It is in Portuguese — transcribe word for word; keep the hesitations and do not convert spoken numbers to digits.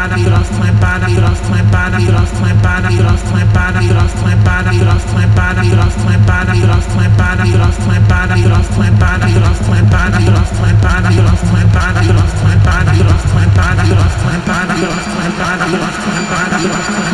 empada, grosso empada, grosso empada, grosso empada, grosso empada, grosso empada, grosso empada, grosso empada, grosso empada, grosso empada, grosso empada, grosso empada, grosso empada, grosso empada, grosso empada, grosso empada.